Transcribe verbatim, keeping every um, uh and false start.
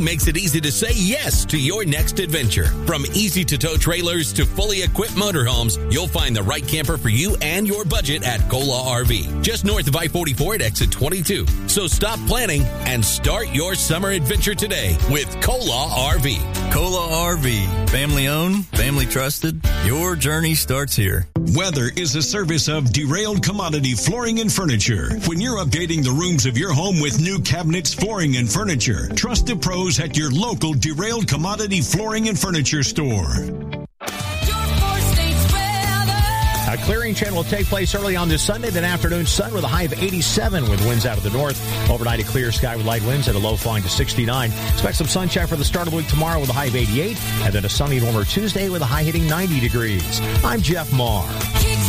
makes it easy to say yes to your next adventure. From easy-to-tow trailers to fully equipped motorhomes, you'll find the right camper for you and your budget at Cola R V, just north of I forty-four at exit twenty-two. So stop planning and start your summer adventure today with Cola R V. Cola R V, family owned, family trusted. Your journey starts here. Weather is a service of Derailed Commodity Flooring and Furniture. When you're updating the rooms of your home with new cabinets, flooring, and furniture, trust the pros at your local Derailed Commodity Flooring and Furniture store. A clearing channel will take place early on this Sunday, then afternoon sun with a high of eighty-seven with winds out of the north. Overnight a clear sky with light winds at a low falling to sixty-nine. Expect some sunshine for the start of the week tomorrow with a high of eighty-eight, and then a sunny warmer Tuesday with a high hitting ninety degrees. I'm Jeff Maher.